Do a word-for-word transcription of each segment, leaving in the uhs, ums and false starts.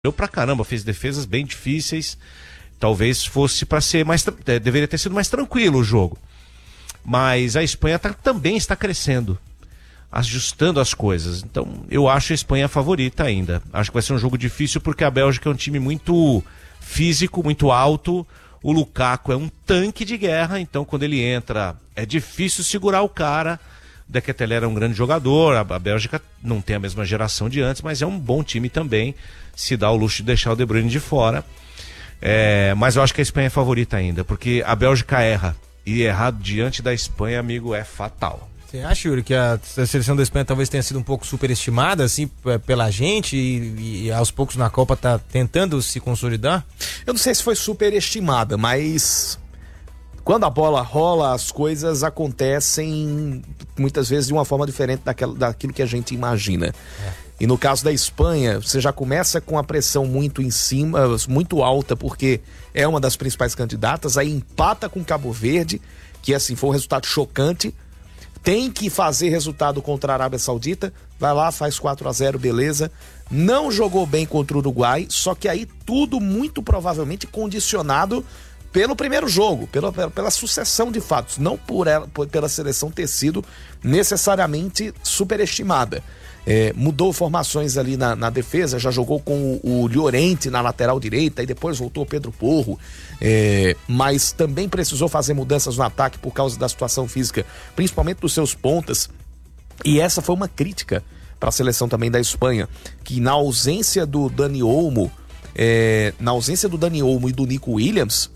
Eu pra caramba, fez defesas bem difíceis. Talvez fosse para ser mais... Deveria ter sido mais tranquilo o jogo. Mas a Espanha tá, também está crescendo, ajustando as coisas. Então, eu acho a Espanha a favorita ainda. Acho que vai ser um jogo difícil porque a Bélgica é um time muito físico, muito alto. O Lukaku é um tanque de guerra, então quando ele entra é difícil segurar o cara. O De Ketelaere é um grande jogador, a, a Bélgica não tem a mesma geração de antes, mas é um bom time também, se dá o luxo de deixar o De Bruyne de fora. É, mas eu acho que a Espanha é favorita ainda, porque a Bélgica erra, e errar diante da Espanha, amigo, é fatal. Você acha, Yuri, que a, a seleção da Espanha talvez tenha sido um pouco superestimada, assim, pela gente, e, e aos poucos na Copa tá tentando se consolidar? Eu não sei se foi superestimada, mas quando a bola rola, as coisas acontecem muitas vezes de uma forma diferente daquela, daquilo que a gente imagina. É. E no caso da Espanha, você já começa com a pressão muito em cima, muito alta, porque é uma das principais candidatas, aí empata com Cabo Verde, que assim foi um resultado chocante. Tem que fazer resultado contra a Arábia Saudita, vai lá, faz quatro a zero, beleza. Não jogou bem contra o Uruguai, só que aí tudo muito provavelmente condicionado pelo primeiro jogo, pela, pela sucessão de fatos, não por ela, por, pela seleção ter sido necessariamente superestimada. É, mudou formações ali na, na defesa, já jogou com o, o Llorente na lateral direita e depois voltou o Pedro Porro, é, mas também precisou fazer mudanças no ataque por causa da situação física, principalmente dos seus pontas, e essa foi uma crítica para a seleção também da Espanha, que na ausência do Dani Olmo, é, na ausência do Dani Olmo e do Nico Williams,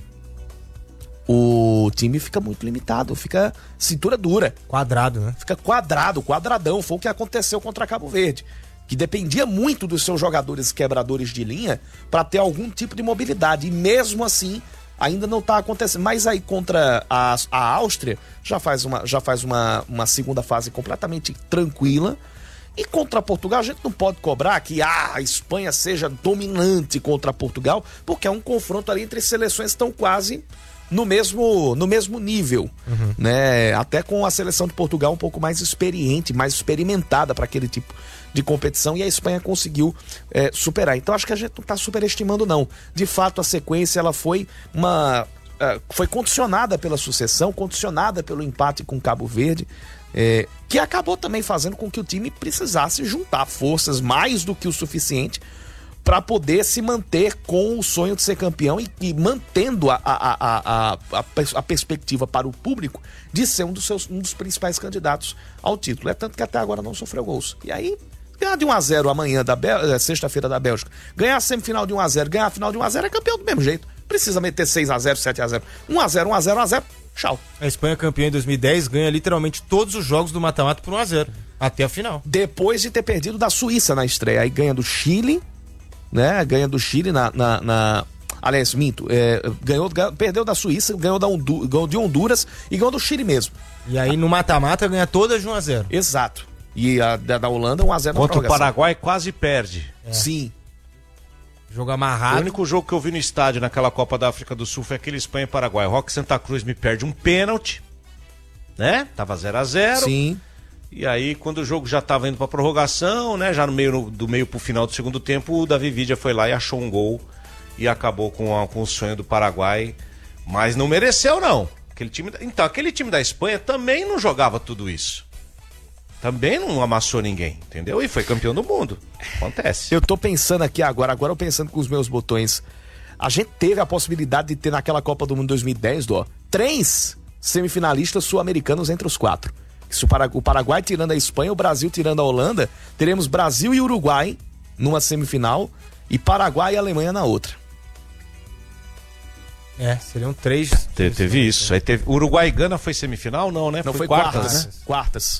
o time fica muito limitado, fica cintura dura. Quadrado, né? Fica quadrado, quadradão. Foi o que aconteceu contra Cabo Verde, que dependia muito dos seus jogadores quebradores de linha para ter algum tipo de mobilidade. E mesmo assim, ainda não está acontecendo. Mas aí contra a, a Áustria, já faz, uma, já faz uma, uma segunda fase completamente tranquila. E contra Portugal, a gente não pode cobrar que ah, a Espanha seja dominante contra Portugal, porque é um confronto ali entre seleções que estão quase no mesmo, no mesmo nível, uhum. né? Até com a seleção de Portugal um pouco mais experiente, mais experimentada para aquele tipo de competição, e a Espanha conseguiu é, superar. Então acho que a gente não está superestimando, não. De fato, a sequência ela foi uma uh, foi condicionada pela sucessão, condicionada pelo empate com Cabo Verde, é, que acabou também fazendo com que o time precisasse juntar forças mais do que o suficiente para poder se manter com o sonho de ser campeão e, e mantendo a, a, a, a, a, a perspectiva para o público de ser um dos, seus, um dos principais candidatos ao título. É tanto que até agora não sofreu gols. E aí, ganhar de um a zero amanhã, da Bel... sexta-feira da Bélgica, ganhar a semifinal de um a zero, ganhar a final de um a zero, é campeão do mesmo jeito. Precisa meter seis a zero, sete a zero, um a zero, um a zero, um a zero, tchau. A Espanha campeã em dois mil e dez ganha literalmente todos os jogos do mata-mata por um a zero, até a final. Depois de ter perdido da Suíça na estreia, aí ganha do Chile, né? Ganha do Chile na... na, na... Aliás, minto, é, ganhou, perdeu da Suíça, ganhou, da Hondu... ganhou de Honduras e ganhou do Chile mesmo. E aí no mata-mata ganha todas de um a zero. Exato. E a da, da Holanda um a zero na contra o Paraguai quase perde. É. Sim. Jogo amarrado. O único jogo que eu vi no estádio naquela Copa da África do Sul foi aquele Espanha e Paraguai. Roque Santa Cruz me perde um pênalti, né? Tava zero a zero. Sim. E aí, quando o jogo já estava indo para prorrogação, né, já no meio, do meio pro final do segundo tempo, o Davi Vidia foi lá e achou um gol e acabou com, a, com o sonho do Paraguai, mas não mereceu, não. Aquele time, então, aquele time da Espanha também não jogava tudo isso. Também não amassou ninguém, entendeu? E foi campeão do mundo. Acontece. Eu tô pensando aqui agora, agora eu pensando com os meus botões. A gente teve a possibilidade de ter naquela Copa do Mundo dois mil e dez, ó, três semifinalistas sul-americanos entre os quatro. Se o Paraguai tirando a Espanha, o Brasil tirando a Holanda, teremos Brasil e Uruguai numa semifinal e Paraguai e Alemanha na outra. É, seriam três. Te, teve isso. Aí teve, Uruguai e Gana foi semifinal? Não, né? Não, foi, foi quartas, quartas, né? Quartas.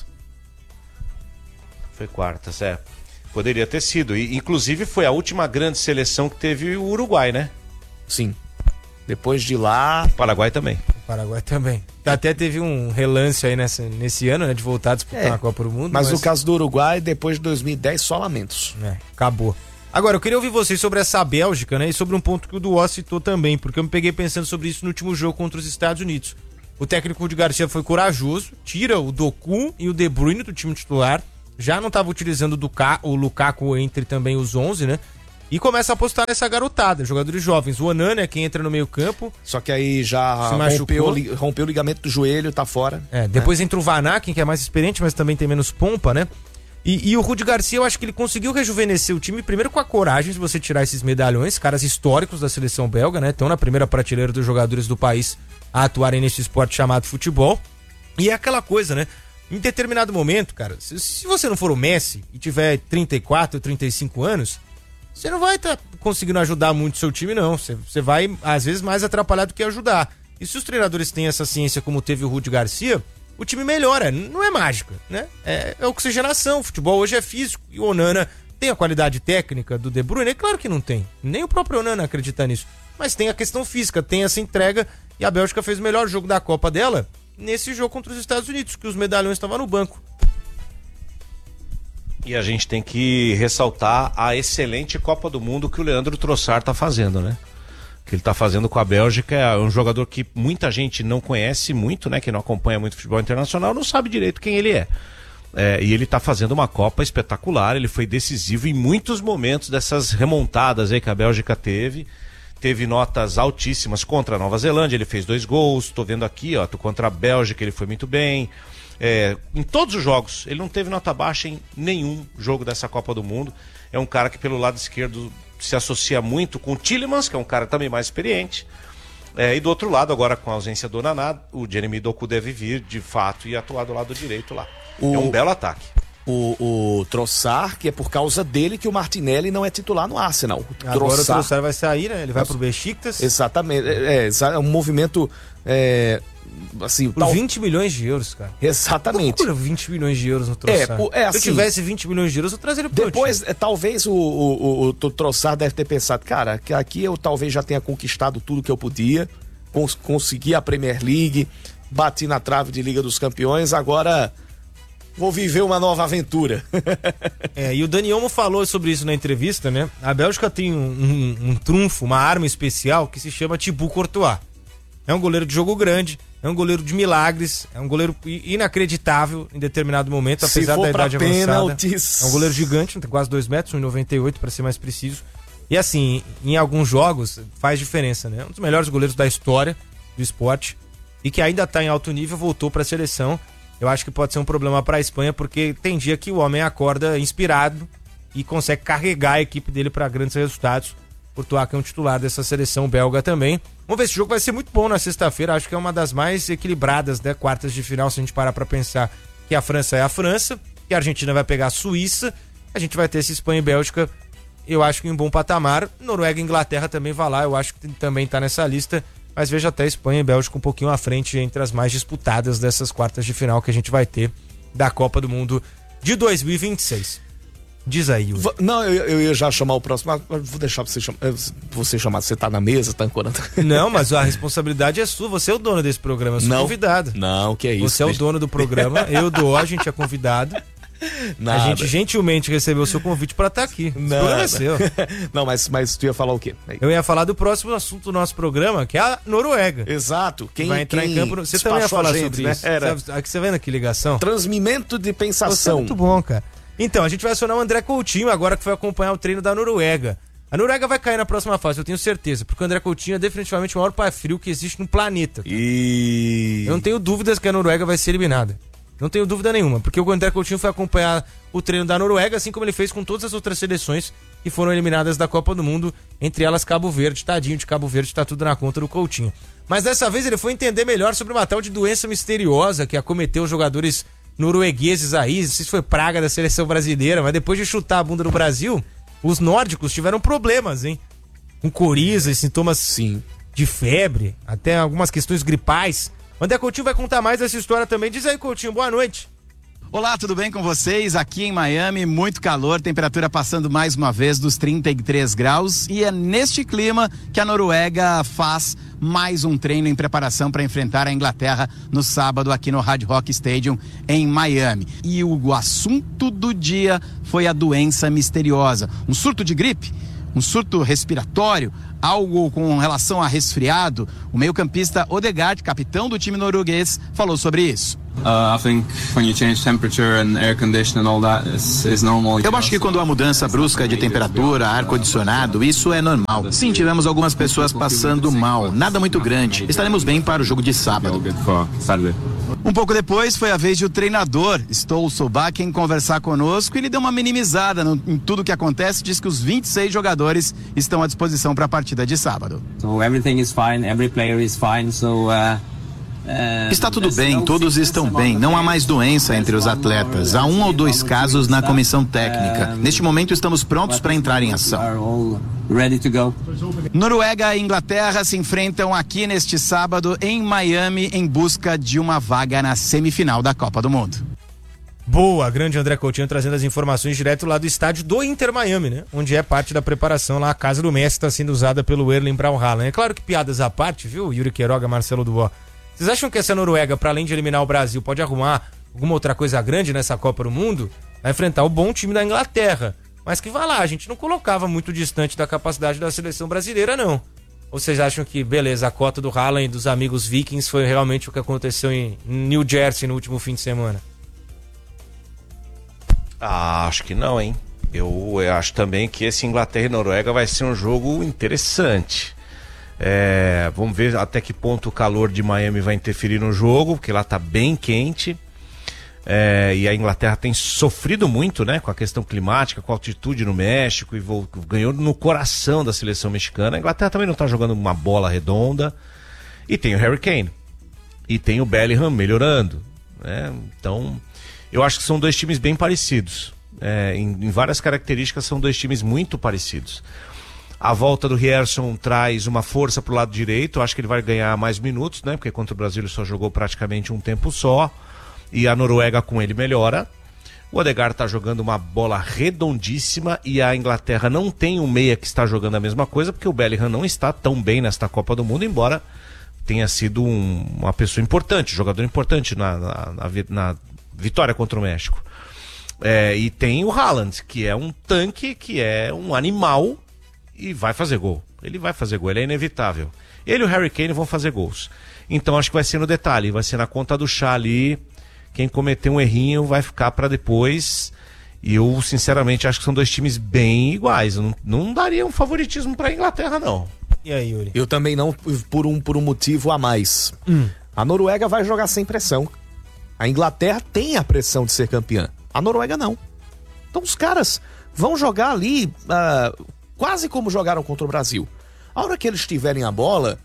Foi quartas, é. Poderia ter sido. E, inclusive, foi a última grande seleção que teve o Uruguai, né? Sim. Depois de lá... O Paraguai também. O Paraguai também. Até teve um relance aí nessa, nesse ano, né? De voltar a disputar é, a Copa do Mundo. Mas, mas no caso do Uruguai, depois de dois mil e dez, só lamentos. É, acabou. Agora, eu queria ouvir vocês sobre essa Bélgica, né? E sobre um ponto que o Duó citou também, porque eu me peguei pensando sobre isso no último jogo contra os Estados Unidos. O técnico de Garcia foi corajoso, tira o Doku e o De Bruyne do time titular, já não estava utilizando o Lukaku entre também os onze, né? E começa a apostar nessa garotada, jogadores jovens. O Onana é quem entra no meio campo. Só que aí já rompeu, rompeu o ligamento do joelho, tá fora. É, depois né? entra o Van Aken, que é mais experiente, mas também tem menos pompa, né? E, e o Rudi Garcia, eu acho que ele conseguiu rejuvenescer o time, primeiro com a coragem de você tirar esses medalhões, caras históricos da seleção belga, né? Estão na primeira prateleira dos jogadores do país a atuarem nesse esporte chamado futebol. E é aquela coisa, né? Em determinado momento, cara, se, se você não for o Messi e tiver trinta e quatro, trinta e cinco anos... você não vai estar tá conseguindo ajudar muito o seu time, não. Você, você vai, às vezes, mais atrapalhar do que ajudar. E se os treinadores têm essa ciência como teve o Rudi Garcia, o time melhora. Não é mágica, né? É, é oxigenação. O futebol hoje é físico. E o Onana tem a qualidade técnica do De Bruyne? É claro que não tem. Nem o próprio Onana acredita nisso. Mas tem a questão física, tem essa entrega. E a Bélgica fez o melhor jogo da Copa dela nesse jogo contra os Estados Unidos, que os medalhões estavam no banco. E a gente tem que ressaltar a excelente Copa do Mundo que o Leandro Trossard está fazendo, né? Que ele está fazendo com a Bélgica. É um jogador que muita gente não conhece muito, né? Que não acompanha muito futebol internacional, não sabe direito quem ele é. É, e ele está fazendo uma Copa espetacular. Ele foi decisivo em muitos momentos dessas remontadas aí que a Bélgica teve. Teve notas altíssimas contra a Nova Zelândia, ele fez dois gols. Tô vendo aqui, ó, contra a Bélgica ele foi muito bem. É, em todos os jogos, ele não teve nota baixa em nenhum jogo dessa Copa do Mundo. É um cara que pelo lado esquerdo se associa muito com o Tielemans, que é um cara também mais experiente. É, e do outro lado, agora com a ausência do Onaná, o Jeremy Doku deve vir de fato e atuar do lado direito lá. O... É um belo ataque. O, o Trossard, que é por causa dele que o Martinelli não é titular no Arsenal. O Agora Trossard... o Trossard vai sair, né? Ele vai pro Besiktas. Exatamente. É, é, é um movimento... É, assim, por tal... vinte milhões de euros, cara. Exatamente. Por vivinte milhões de euros no Trossard. É, é assim, se eu tivesse vinte milhões de euros, eu trazeria pro depois, é, talvez o, o, o, o Trossard deve ter pensado, cara, que aqui eu talvez já tenha conquistado tudo que eu podia, cons consegui a Premier League, bati na trave de Liga dos Campeões, agora vou viver uma nova aventura. É, e o Dani Olmo falou sobre isso na entrevista, né? A Bélgica tem um, um, um trunfo, uma arma especial que se chama Thibaut Courtois. É um goleiro de jogo grande, é um goleiro de milagres, é um goleiro inacreditável em determinado momento, Se apesar da idade pênaltis. avançada. É um goleiro gigante, tem quase dois metros, um e noventa e oito para ser mais preciso. E assim, em alguns jogos faz diferença, né? Um dos melhores goleiros da história do esporte e que ainda tá em alto nível, voltou para a seleção. Eu acho que pode ser um problema para a Espanha, porque tem dia que o homem acorda inspirado e consegue carregar a equipe dele para grandes resultados. Courtois, que é um titular dessa seleção belga também. Vamos ver, esse jogo vai ser muito bom na sexta-feira. Acho que é uma das mais equilibradas, né? Quartas de final, se a gente parar para pensar que a França é a França, que a Argentina vai pegar a Suíça, a gente vai ter esse Espanha e Bélgica, eu acho que em um bom patamar. Noruega e Inglaterra também vai lá, eu acho que também tá nessa lista. Mas veja até Espanha e Bélgica um pouquinho à frente entre as mais disputadas dessas quartas de final que a gente vai ter da Copa do Mundo de dois mil e vinte e seis. Diz aí, Yuri. Não, eu, eu ia já chamar o próximo, mas vou deixar você chamar. Você chamar, você tá na mesa, tá ancorando. Não, mas a responsabilidade é sua, você é o dono desse programa, eu sou não, convidado. Não, que é isso. Você é o dono do programa, eu dou, a gente é convidado. Nada. A gente gentilmente recebeu o seu convite para estar aqui. Não, programa é seu. Não, mas, mas tu ia falar o quê? Aí. Eu ia falar do próximo assunto do nosso programa, que é a Noruega. Exato. Quem vai entrar quem em campo. Você também ia falar gente, sobre né? isso. Era. Aqui você vendo que ligação? Transmimento de pensação. Você é muito bom, cara. Então, a gente vai acionar o André Coutinho agora que foi acompanhar o treino da Noruega. A Noruega vai cair na próxima fase, eu tenho certeza, porque o André Coutinho é definitivamente o maior pé frio que existe no planeta. E... Eu não tenho dúvidas que a Noruega vai ser eliminada. Não tenho dúvida nenhuma, porque o André Coutinho foi acompanhar o treino da Noruega, assim como ele fez com todas as outras seleções que foram eliminadas da Copa do Mundo, entre elas Cabo Verde. Tadinho de Cabo Verde, tá tudo na conta do Coutinho. Mas dessa vez ele foi entender melhor sobre uma tal de doença misteriosa que acometeu os jogadores noruegueses aí. Não sei se foi praga da seleção brasileira, mas depois de chutar a bunda do Brasil, os nórdicos tiveram problemas, hein? Com coriza e sintomas Sim. de febre, até algumas questões gripais. O André Coutinho vai contar mais dessa história também. Diz aí, Coutinho, boa noite. Olá, tudo bem com vocês? Aqui em Miami, muito calor, temperatura passando mais uma vez dos trinta e três graus, e é neste clima que a Noruega faz mais um treino em preparação para enfrentar a Inglaterra no sábado aqui no Hard Rock Stadium em Miami. E o assunto do dia foi a doença misteriosa, um surto de gripe, um surto respiratório, algo com relação a resfriado. O meio-campista Odegaard, capitão do time norueguês, falou sobre isso. Uh, I think when you change temperature and air condition and all that is, is normal. Eu acho que quando há mudança brusca de temperatura, ar-condicionado, isso é normal. Sim, tivemos algumas pessoas passando mal, nada muito grande. Estaremos bem para o jogo de sábado. Um pouco depois foi a vez de o treinador Ståle Solbakken conversar conosco e ele deu uma minimizada no, em tudo que acontece, diz que os vinte e seis jogadores estão à disposição para a partida de sábado. So everything is fine, every player is fine, so uh... Está tudo bem, todos estão bem, não há mais doença entre os atletas. Há um ou dois casos na comissão técnica. Neste momento estamos prontos para entrar em ação. Noruega e Inglaterra se enfrentam aqui neste sábado em Miami em busca de uma vaga na semifinal da Copa do Mundo. Boa, grande André Coutinho trazendo as informações direto lá do estádio do Inter Miami, né? Onde é parte da preparação lá, a casa do Messi está sendo usada pelo Erling Braut Haaland. É claro que piadas à parte, viu? Yuri Queiroga, Marcelo Duó. Vocês acham que essa Noruega, para além de eliminar o Brasil, pode arrumar alguma outra coisa grande nessa Copa do Mundo? Vai enfrentar o bom time da Inglaterra. Mas que vai lá, a gente não colocava muito distante da capacidade da seleção brasileira, não. Ou vocês acham que, beleza, a cota do Haaland e dos amigos Vikings foi realmente o que aconteceu em New Jersey no último fim de semana? Ah, acho que não, hein? Eu, eu acho também que esse Inglaterra e Noruega vai ser um jogo interessante. É, vamos ver até que ponto o calor de Miami vai interferir no jogo, porque lá tá bem quente. É, e a Inglaterra tem sofrido muito, né, com a questão climática, com a altitude no México, e vou, ganhou no coração da seleção mexicana. A Inglaterra também não tá jogando uma bola redonda. E tem o Harry Kane. E tem o Bellingham melhorando, né? Então, eu acho que são dois times bem parecidos. É, em, em várias características, são dois times muito parecidos. A volta do Rierson traz uma força pro lado direito. Eu acho que ele vai ganhar mais minutos, né? Porque contra o Brasil ele só jogou praticamente um tempo só. E a Noruega com ele melhora. O Odegaard tá jogando uma bola redondíssima. E a Inglaterra não tem um meia que está jogando a mesma coisa, porque o Bellingham não está tão bem nesta Copa do Mundo, embora tenha sido um, uma pessoa importante, jogador importante na, na, na, na vitória contra o México. É, e tem o Haaland, que é um tanque, que é um animal. E vai fazer gol. Ele vai fazer gol, ele é inevitável. Ele e o Harry Kane vão fazer gols. Então acho que vai ser no detalhe, vai ser na conta do chá ali. Quem cometer um errinho vai ficar para depois. E eu, sinceramente, acho que são dois times bem iguais. Eu não, não daria um favoritismo para a Inglaterra, não. E aí, Yuri? Eu também não, por um, por um motivo a mais. Hum. A Noruega vai jogar sem pressão. A Inglaterra tem a pressão de ser campeã. A Noruega não. Então os caras vão jogar ali... Uh, quase como jogaram contra o Brasil. A hora que eles tiverem a bola,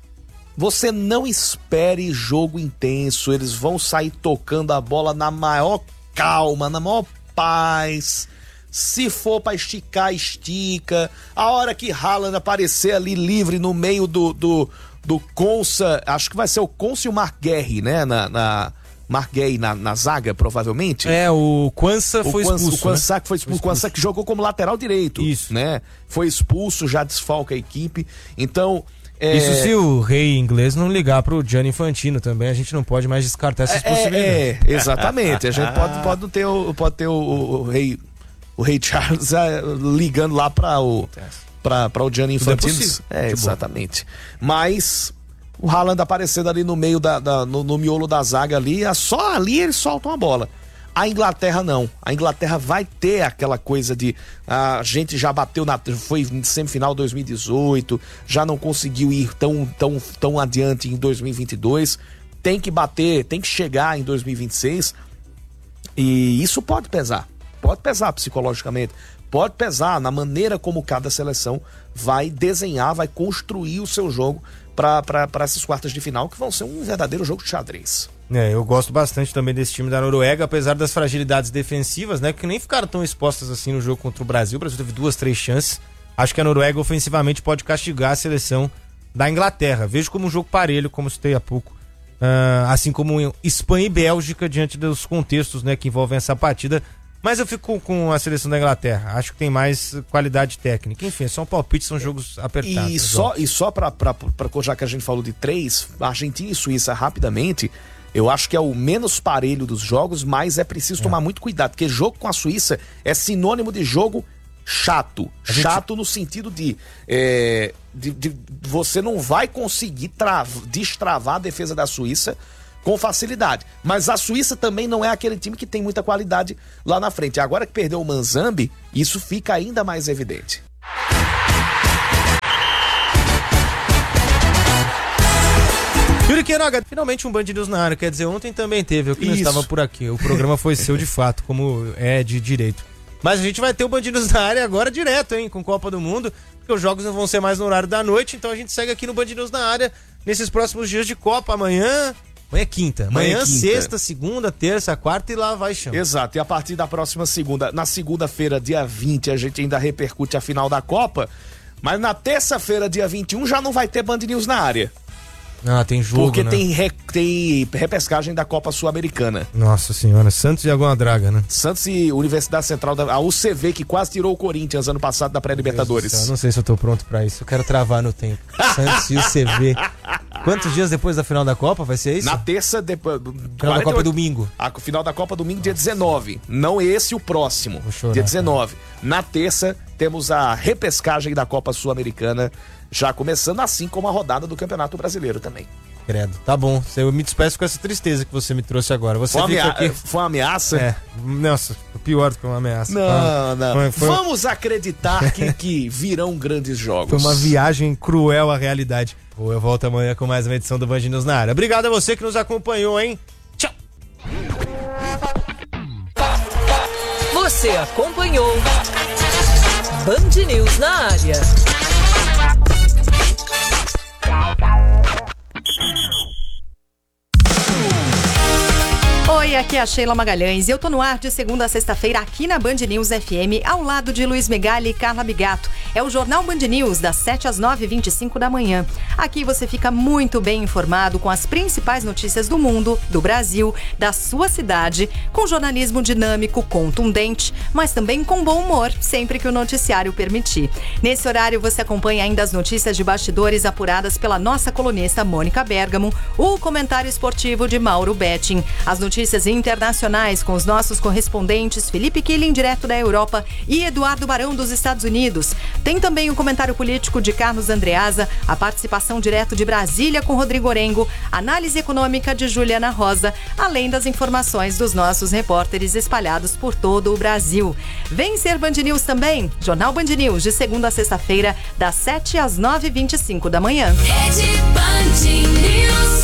você não espere jogo intenso. Eles vão sair tocando a bola na maior calma, na maior paz. Se for pra esticar, estica. A hora que Haaland aparecer ali livre no meio do, do, do Konsa, acho que vai ser o Konsa e o Mark Guerri, né? Na... na Marguei na, na zaga, provavelmente. É, o Quansah foi Quansah, expulso. O Quansah né? que foi expulso. O Quansah que jogou como lateral direito. Isso. Né? Foi expulso, já desfalca a equipe. Então. É... Isso se o rei inglês não ligar pro Gianni Infantino também, a gente não pode mais descartar essas é, possibilidades. É, exatamente. A gente pode, pode ter, o, pode ter o, o, o rei. O rei Charles uh, ligando lá para o. para o Gianni Infantino. É, é exatamente. Mas. O Haaland aparecendo ali no meio da, da no, no miolo da zaga ali, só ali eles soltam a bola. A Inglaterra não. A Inglaterra vai ter aquela coisa de a gente já bateu na foi em semifinal dois mil e dezoito, já não conseguiu ir tão tão tão adiante em dois mil e vinte e dois, tem que bater, tem que chegar em dois mil e vinte e seis. E isso pode pesar. Pode pesar psicologicamente. Pode pesar na maneira como cada seleção vai desenhar, vai construir o seu jogo para essas quartas de final, que vão ser um verdadeiro jogo de xadrez. É, eu gosto bastante também desse time da Noruega, apesar das fragilidades defensivas, né, que nem ficaram tão expostas assim no jogo contra o Brasil. O Brasil teve duas, três chances. Acho que a Noruega ofensivamente pode castigar a seleção da Inglaterra. Vejo como um jogo parelho, como citei há pouco, uh, assim como Espanha e Bélgica, diante dos contextos, né, que envolvem essa partida. Mas eu fico com a seleção da Inglaterra. Acho que tem mais qualidade técnica. Enfim, são palpites, são jogos apertados. E só, e só pra, pra, pra, já que a gente falou de três, Argentina e Suíça rapidamente, eu acho que é o menos parelho dos jogos, mas é preciso é. tomar muito cuidado, porque jogo com a Suíça é sinônimo de jogo chato. A chato gente... no sentido de, é, de, de você não vai conseguir tra... destravar a defesa da Suíça com facilidade. Mas a Suíça também não é aquele time que tem muita qualidade lá na frente. Agora que perdeu o Manzambi, isso fica ainda mais evidente. Yuri Queiroga, finalmente um Band News na área. Quer dizer, ontem também teve, eu que não Isso. estava por aqui. O programa foi seu de fato, como é de direito. Mas a gente vai ter o Band News na área agora direto, hein, com Copa do Mundo, porque os jogos não vão ser mais no horário da noite, então a gente segue aqui no Band News na área nesses próximos dias de Copa. Amanhã, amanhã é quinta. Amanhã, Amanhã é quinta. sexta, segunda, terça, quarta e lá vai chão. Exato, e a partir da próxima segunda, na segunda-feira, dia vinte, a gente ainda repercute a final da Copa, mas na terça-feira, dia vinte e um, já não vai ter Band News na área. Ah, tem jogo, Porque né? tem, re, tem repescagem da Copa Sul-Americana. Nossa senhora, Santos e Água Draga, né? Santos e Universidade Central, da, a U C V, que quase tirou o Corinthians ano passado da pré-Libertadores. Eu não sei se eu tô pronto pra isso, eu quero travar no tempo. Santos e U C V. Quantos dias depois da final da Copa vai ser isso? Na terça, depois. Final da Copa é domingo. A final da Copa domingo, dia dezenove. Não esse, o próximo. Vou chorar, dia dezenove. Na terça, temos a repescagem da Copa Sul-Americana, já começando, assim como a rodada do Campeonato Brasileiro também. Credo. Tá bom, eu me despeço com essa tristeza que você me trouxe agora. Você Foi uma, fica amea... aqui... Foi uma ameaça? É, nossa, pior do que uma ameaça. Não, não. Foi, foi... Vamos acreditar que, que virão grandes jogos. Foi uma viagem cruel à realidade. Eu volto amanhã com mais uma edição do Band News na área. Obrigado a você que nos acompanhou, hein? Tchau! Você acompanhou Band News na área. Oi, aqui é a Sheila Magalhães e eu tô no ar de segunda a sexta-feira aqui na Band News F M, ao lado de Luiz Megali e Carla Bigato. É o Jornal Band News, das sete às nove e vinte e cinco da manhã. Aqui você fica muito bem informado com as principais notícias do mundo, do Brasil, da sua cidade, com jornalismo dinâmico, contundente, mas também com bom humor, sempre que o noticiário permitir. Nesse horário você acompanha ainda as notícias de bastidores apuradas pela nossa colunista Mônica Bergamo, o comentário esportivo de Mauro Betting, as notícias internacionais com os nossos correspondentes Felipe Killing, direto da Europa, e Eduardo Barão, dos Estados Unidos. Tem também o comentário político de Carlos Andreasa, a participação direto de Brasília com Rodrigo Orengo, análise econômica de Juliana Rosa, além das informações dos nossos repórteres espalhados por todo o Brasil. Vem ser Band News também, Jornal Band News, de segunda a sexta-feira, das sete às nove e vinte e cinco da manhã. Rede Band News.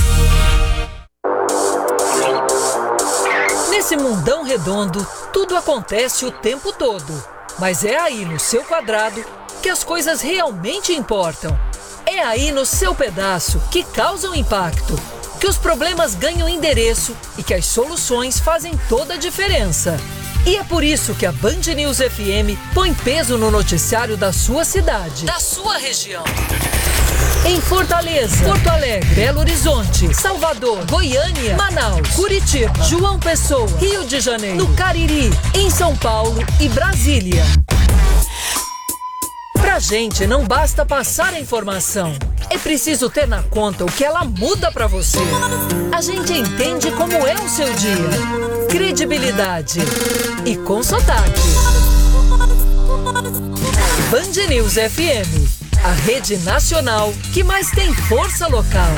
Nesse mundão redondo, tudo acontece o tempo todo. Mas é aí no seu quadrado que as coisas realmente importam. É aí no seu pedaço que causam impacto, que os problemas ganham endereço e que as soluções fazem toda a diferença. E é por isso que a Band News F M põe peso no noticiário da sua cidade, da sua região. Em Fortaleza, Porto Alegre, Belo Horizonte, Salvador, Goiânia, Manaus, Curitiba, João Pessoa, Rio de Janeiro, no Cariri, em São Paulo e Brasília. Pra gente não basta passar a informação, é preciso ter na conta o que ela muda pra você. A gente entende como é o seu dia. Credibilidade e com sotaque. Band News F M, a rede nacional que mais tem força local.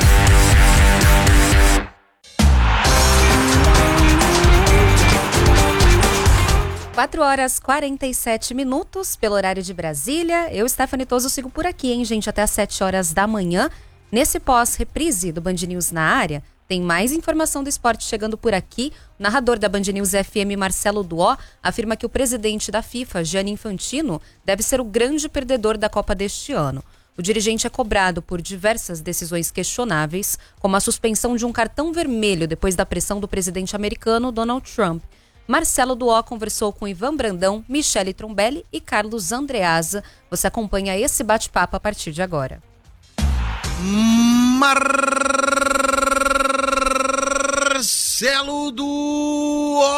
quatro horas e quarenta e sete minutos pelo horário de Brasília. Eu, Stephanie Toso, sigo por aqui, hein, gente, até às sete horas da manhã. Nesse pós-reprise do Band News na área, tem mais informação do esporte chegando por aqui. O narrador da Band News F M, Marcelo Duó, afirma que o presidente da FIFA, Gianni Infantino, deve ser o grande perdedor da Copa deste ano. O dirigente é cobrado por diversas decisões questionáveis, como a suspensão de um cartão vermelho depois da pressão do presidente americano Donald Trump. Marcelo Duó conversou com Ivan Brandão, Michele Trombelli e Carlos Andreasa. Você acompanha esse bate-papo a partir de agora. Marcelo Duó!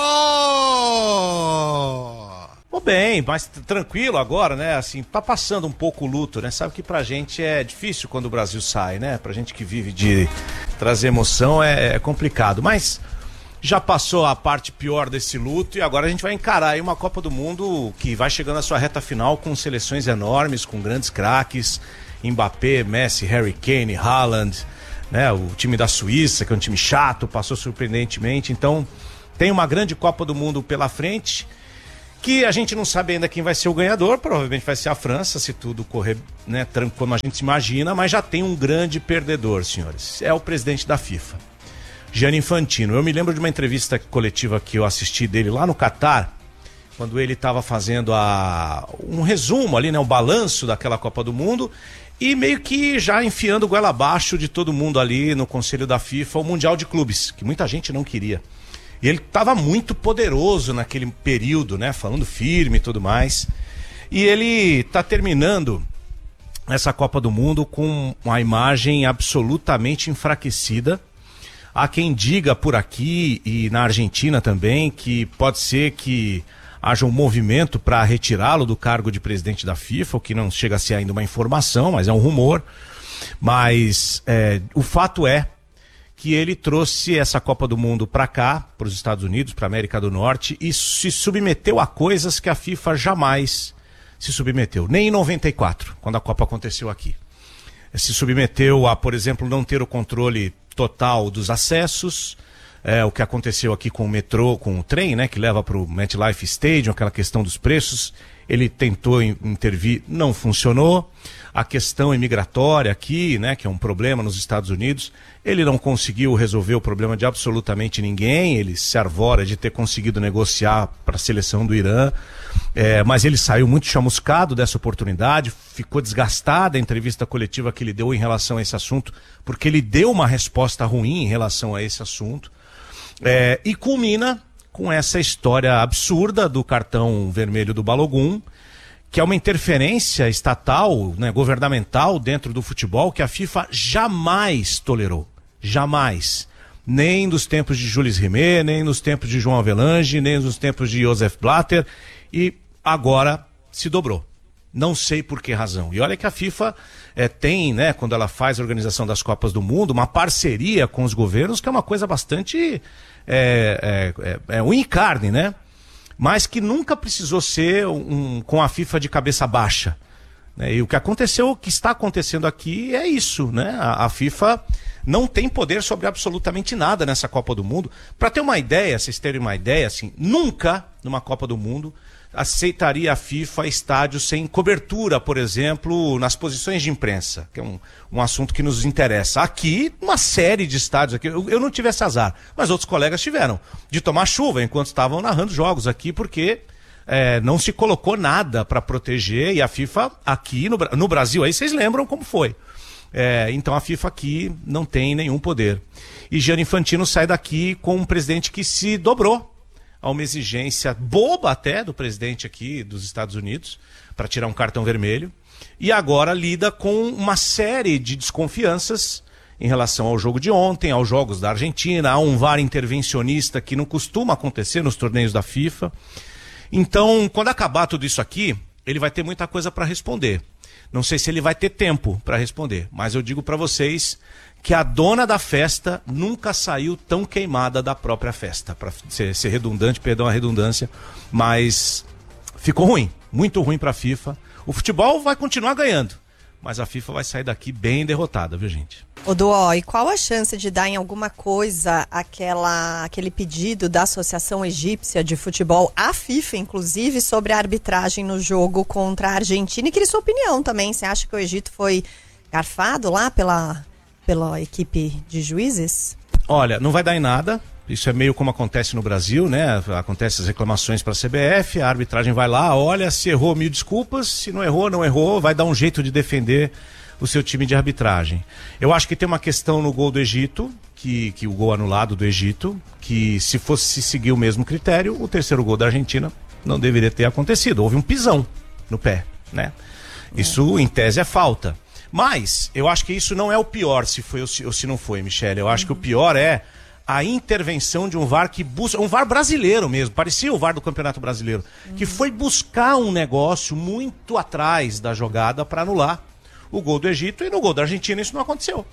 Tô bem, mas tranquilo agora, né? Assim, tá passando um pouco o luto, né? Sabe que pra gente é difícil quando o Brasil sai, né? Pra gente que vive de trazer emoção é, é complicado, mas já passou a parte pior desse luto e agora a gente vai encarar aí uma Copa do Mundo que vai chegando à sua reta final com seleções enormes, com grandes craques, Mbappé, Messi, Harry Kane, Haaland, né? O time da Suíça, que é um time chato, passou surpreendentemente. Então, tem uma grande Copa do Mundo pela frente, que a gente não sabe ainda quem vai ser o ganhador. Provavelmente vai ser a França, se tudo correr, né, tranquilo como a gente se imagina, mas já tem um grande perdedor, senhores. É o presidente da FIFA, Gianni Infantino. Eu me lembro de uma entrevista coletiva que eu assisti dele lá no Catar, quando ele estava fazendo a, um resumo ali, né, um balanço daquela Copa do Mundo, e meio que já enfiando goela abaixo de todo mundo ali no Conselho da FIFA, o Mundial de Clubes, que muita gente não queria. E ele estava muito poderoso naquele período, né, falando firme e tudo mais. E ele está terminando essa Copa do Mundo com uma imagem absolutamente enfraquecida. Há quem diga por aqui e na Argentina também que pode ser que haja um movimento para retirá-lo do cargo de presidente da FIFA, o que não chega a ser ainda uma informação, mas é um rumor. Mas é, o fato é que ele trouxe essa Copa do Mundo para cá, para os Estados Unidos, para a América do Norte, e se submeteu a coisas que a FIFA jamais se submeteu, nem em noventa e quatro, quando a Copa aconteceu aqui. Se submeteu a, por exemplo, não ter o controle total dos acessos, é, o que aconteceu aqui com o metrô, com o trem, né, que leva para o MetLife Stadium, aquela questão dos preços. Ele tentou intervir, não funcionou. A questão imigratória aqui, né, que é um problema nos Estados Unidos, ele não conseguiu resolver o problema de absolutamente ninguém. Ele se arvora de ter conseguido negociar para a seleção do Irã, é, mas ele saiu muito chamuscado dessa oportunidade, ficou desgastada a entrevista coletiva que ele deu em relação a esse assunto, porque ele deu uma resposta ruim em relação a esse assunto, é, e culmina com essa história absurda do cartão vermelho do Balogun, que é uma interferência estatal, né, governamental dentro do futebol que a FIFA jamais tolerou. Jamais. Nem nos tempos de Jules Rimet, nem nos tempos de João Avelange, nem nos tempos de Josef Blatter, e agora se dobrou. Não sei por que razão. E olha que a FIFA é, tem, né, quando ela faz a organização das Copas do Mundo, uma parceria com os governos, que é uma coisa bastante é, é, é, é unha e carne, né? Mas que nunca precisou ser um, com a FIFA de cabeça baixa. Né? E o que aconteceu, o que está acontecendo aqui é isso, né? A, a FIFA não tem poder sobre absolutamente nada nessa Copa do Mundo. Para ter uma ideia, vocês terem uma ideia, assim, nunca numa Copa do Mundo aceitaria a FIFA estádios sem cobertura, por exemplo, nas posições de imprensa, que é um, um assunto que nos interessa. Aqui, uma série de estádios aqui, eu, eu não tive esse azar, mas outros colegas tiveram, de tomar chuva enquanto estavam narrando jogos aqui, porque é, não se colocou nada para proteger, e a FIFA aqui no, no Brasil, aí vocês lembram como foi. É, então a FIFA aqui não tem nenhum poder. E Gianni Infantino sai daqui com um presidente que se dobrou a uma exigência boba até do presidente aqui dos Estados Unidos para tirar um cartão vermelho, e agora lida com uma série de desconfianças em relação ao jogo de ontem, aos jogos da Argentina, a um V A R intervencionista que não costuma acontecer nos torneios da FIFA. Então, quando acabar tudo isso aqui, ele vai ter muita coisa para responder. Não sei se ele vai ter tempo para responder, mas eu digo para vocês que a dona da festa nunca saiu tão queimada da própria festa, para ser, ser redundante, perdão a redundância, mas ficou ruim, muito ruim para a FIFA. O futebol vai continuar ganhando, mas a FIFA vai sair daqui bem derrotada, viu, gente? Ô, Duó, e qual a chance de dar em alguma coisa aquela, aquele pedido da Associação Egípcia de Futebol, à FIFA, inclusive, sobre a arbitragem no jogo contra a Argentina? E queria sua opinião também. Você acha que o Egito foi garfado lá pela... pela equipe de juízes? Olha, não vai dar em nada. Isso é meio como acontece no Brasil, né? Acontece as reclamações para a C B F, a arbitragem vai lá, olha, se errou, mil desculpas, se não errou, não errou, vai dar um jeito de defender o seu time de arbitragem. Eu acho que tem uma questão no gol do Egito, que, que o gol anulado do Egito, que se fosse seguir o mesmo critério, o terceiro gol da Argentina não deveria ter acontecido. Houve um pisão no pé, né? Isso, em tese, é falta. Mas eu acho que isso não é o pior, se foi ou se, ou se não foi, Michele. Eu acho uhum. que o pior é a intervenção de um V A R que busca, um V A R brasileiro mesmo, parecia o V A R do Campeonato Brasileiro, uhum. que foi buscar um negócio muito atrás da jogada para anular o gol do Egito, e no gol da Argentina isso não aconteceu.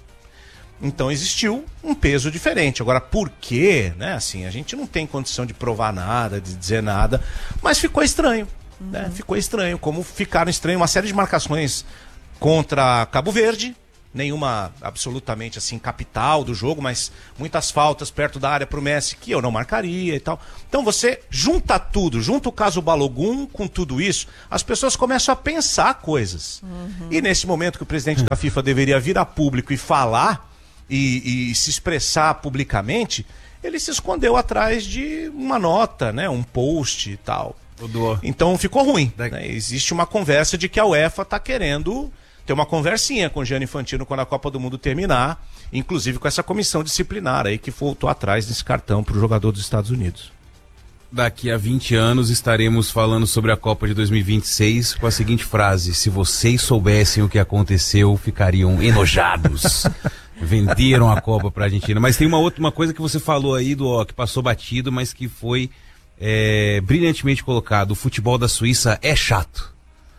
Então existiu um peso diferente. Agora, por quê? Né? Assim, a gente não tem condição de provar nada, de dizer nada, mas ficou estranho. Uhum. Né? Ficou estranho, como ficaram estranho uma série de marcações contra Cabo Verde, nenhuma absolutamente assim capital do jogo, mas muitas faltas perto da área pro Messi que eu não marcaria e tal. Então você junta tudo, junta o caso Balogun com tudo isso, as pessoas começam a pensar coisas. Uhum. E nesse momento que o presidente da FIFA deveria vir a público e falar e, e se expressar publicamente, ele se escondeu atrás de uma nota, né, um post e tal. Então ficou ruim, né? Existe uma conversa de que a UEFA está querendo ter uma conversinha com o Gianni Infantino quando a Copa do Mundo terminar, inclusive com essa comissão disciplinar aí que voltou atrás desse cartão para o jogador dos Estados Unidos. Daqui a vinte anos estaremos falando sobre a Copa de dois mil e vinte e seis com a seguinte frase: se vocês soubessem o que aconteceu, ficariam enojados. Venderam a Copa para a Argentina. Mas tem uma outra uma coisa que você falou aí, do ó, que passou batido, mas que foi é, brilhantemente colocado. O futebol da Suíça é chato.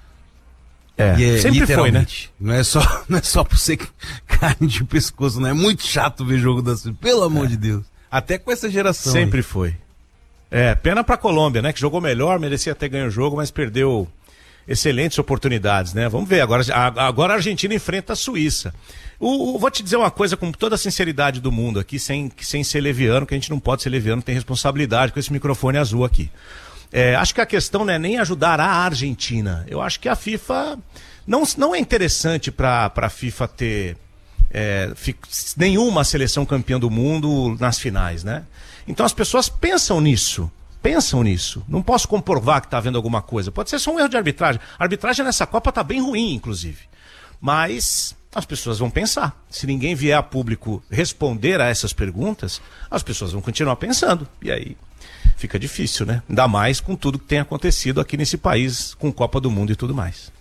É, e é sempre foi, né? Não é só, não é só por ser carne de pescoço, não é muito chato ver jogo da Suíça, pelo amor é. de Deus. Até com essa geração. Sempre aí. foi. É, pena pra Colômbia, né? Que jogou melhor, merecia ter ganho o jogo, mas perdeu excelentes oportunidades, né? Vamos ver, agora, agora a Argentina enfrenta a Suíça. O, o, vou te dizer uma coisa com toda a sinceridade do mundo aqui, sem, sem ser leviano, que a gente não pode ser leviano, tem responsabilidade com esse microfone azul aqui. É, acho que a questão não é nem ajudar a Argentina. Eu acho que a FIFA não, não é interessante para a FIFA ter é, fi, nenhuma seleção campeã do mundo nas finais, né? Então as pessoas pensam nisso, pensam nisso. Não posso comprovar que está havendo alguma coisa. Pode ser só um erro de arbitragem. A arbitragem nessa Copa está bem ruim, inclusive. Mas as pessoas vão pensar. Se ninguém vier a público responder a essas perguntas, as pessoas vão continuar pensando. E aí fica difícil, né? Ainda mais com tudo que tem acontecido aqui nesse país, com Copa do Mundo e tudo mais.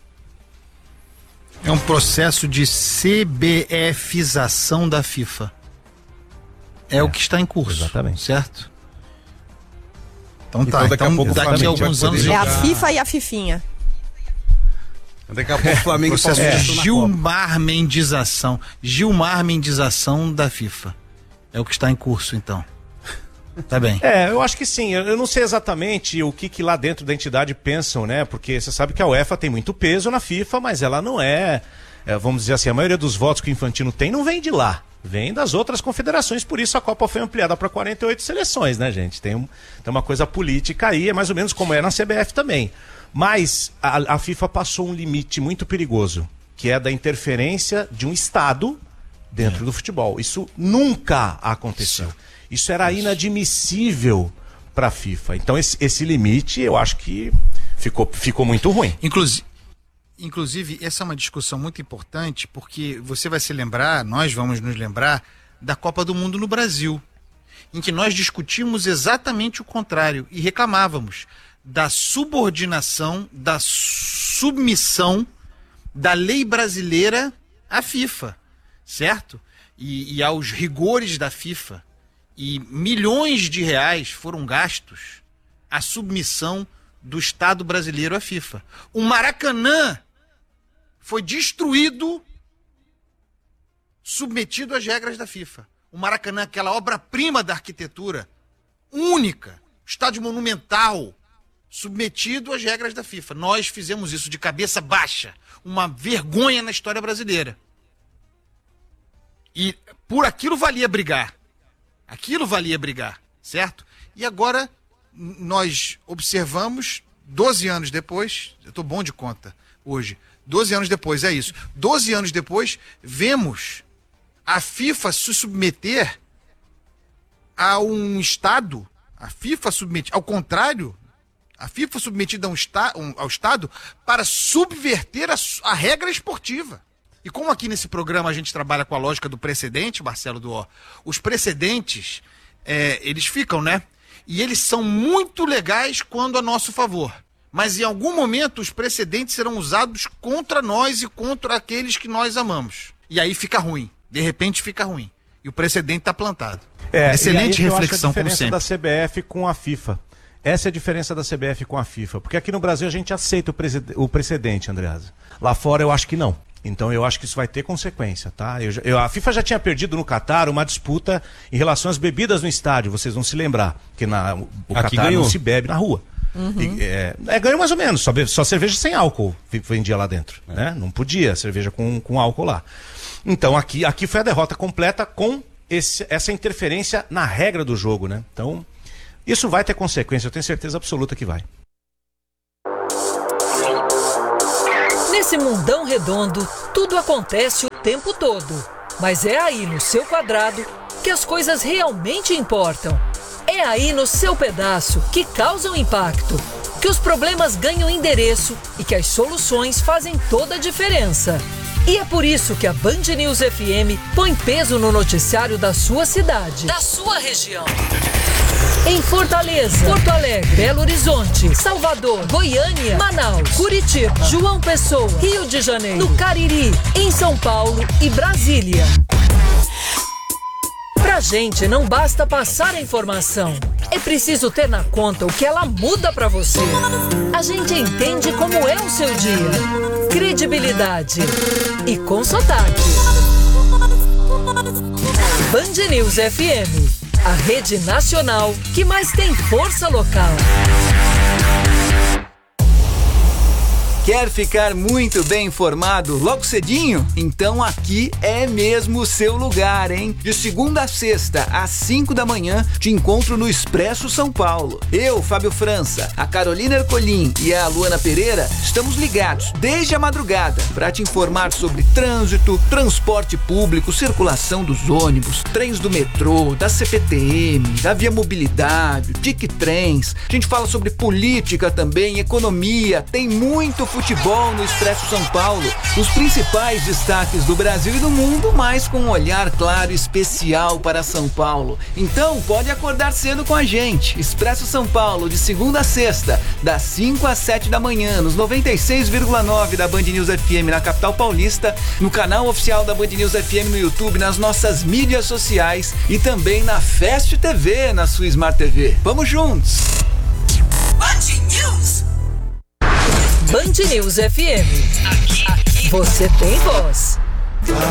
É um processo de CBFização da FIFA. É, é o que está em curso. Exatamente. Certo? Então tá, então, daqui, então, a, pouco daqui a alguns anos... É a FIFA e a Fifinha. Daqui a pouco o Flamengo... É, processo é. de Gilmar Mendização. Gilmar Mendização da FIFA. É o que está em curso, então. Tá bem. É, eu acho que sim. Eu não sei exatamente o que, que lá dentro da entidade pensam, né? Porque você sabe que a UEFA tem muito peso na FIFA, mas ela não é, é, vamos dizer assim, a maioria dos votos que o Infantino tem não vem de lá. Vem das outras confederações, por isso a Copa foi ampliada para quarenta e oito seleções, né, gente? Tem, um, tem uma coisa política aí, é mais ou menos como é na C B F também. Mas a, a FIFA passou um limite muito perigoso, que é da interferência de um Estado dentro é. do futebol. Isso nunca aconteceu. Isso. Isso era inadmissível para a FIFA. Então esse, esse limite eu acho que ficou, ficou muito ruim. Inclusive, inclusive, essa é uma discussão muito importante, porque você vai se lembrar, nós vamos nos lembrar, da Copa do Mundo no Brasil, em que nós discutimos exatamente o contrário e reclamávamos da subordinação, da submissão da lei brasileira à FIFA, certo? E, e aos rigores da FIFA. E milhões de reais foram gastos à submissão do Estado brasileiro à FIFA. O Maracanã foi destruído, submetido às regras da FIFA. O Maracanã, aquela obra-prima da arquitetura, única, estádio monumental, submetido às regras da FIFA. Nós fizemos isso de cabeça baixa, uma vergonha na história brasileira. E por aquilo valia brigar. Aquilo valia brigar, certo? E agora nós observamos, doze anos depois, eu estou bom de conta hoje, doze anos depois, é isso. doze anos depois, vemos a FIFA se submeter a um Estado, a FIFA submetida, ao contrário, a FIFA submetida a um esta, um, ao Estado para subverter a, a regra esportiva. E como aqui nesse programa a gente trabalha com a lógica do precedente, Marcelo Duó, os precedentes, é, eles ficam, né? E eles são muito legais quando a nosso favor. Mas em algum momento os precedentes serão usados contra nós e contra aqueles que nós amamos. E aí fica ruim. De repente fica ruim. E o precedente está plantado. É, excelente reflexão, como sempre. Essa é a diferença da C B F com a FIFA. Essa é a diferença da C B F com a FIFA. Porque aqui no Brasil a gente aceita o, o precedente, Andreasa. Lá fora eu acho que não. Então eu acho que isso vai ter consequência, tá? Eu, eu, a FIFA já tinha perdido no Catar uma disputa em relação às bebidas no estádio, vocês vão se lembrar, que na, o Aqui Catar ganhou. não se bebe na rua. Uhum. E, é, é, ganhou mais ou menos, só, só cerveja sem álcool vendia lá dentro, é. né? Não podia cerveja com, com álcool lá. Então aqui, aqui foi a derrota completa com esse, essa interferência na regra do jogo, né? Então isso vai ter consequência, eu tenho certeza absoluta que vai. Nesse mundão redondo, tudo acontece o tempo todo. Mas é aí no seu quadrado que as coisas realmente importam. É aí no seu pedaço que causam impacto, que os problemas ganham endereço e que as soluções fazem toda a diferença. E é por isso que a Band News F M põe peso no noticiário da sua cidade, da sua região. Em Fortaleza, Porto Alegre, Belo Horizonte, Salvador, Goiânia, Manaus, Curitiba, João Pessoa, Rio de Janeiro, no Cariri, em São Paulo e Brasília. Pra gente não basta passar a informação, é preciso ter na conta o que ela muda pra você. A gente entende como é o seu dia. Credibilidade e com sotaque. Band News F M, a rede nacional que mais tem força local. Quer ficar muito bem informado logo cedinho? Então aqui é mesmo o seu lugar, hein? De segunda a sexta, às cinco da manhã, te encontro no Expresso São Paulo. Eu, Fábio França, a Carolina Ercolim e a Luana Pereira estamos ligados desde a madrugada para te informar sobre trânsito, transporte público, circulação dos ônibus, trens do metrô, da C P T M, da Via Mobilidade, Tic Trens. A gente fala sobre política também, economia, tem muito futebol no Expresso São Paulo, os principais destaques do Brasil e do mundo, mas com um olhar claro e especial para São Paulo. Então pode acordar cedo com a gente. Expresso São Paulo, de segunda a sexta, das cinco às sete da manhã, nos noventa e seis vírgula nove da Band News F M na capital paulista, no canal oficial da Band News F M no YouTube, nas nossas mídias sociais e também na Fast T V, na sua Smart T V. Vamos juntos! Band News! Band News F M. Aqui, aqui, você tem voz.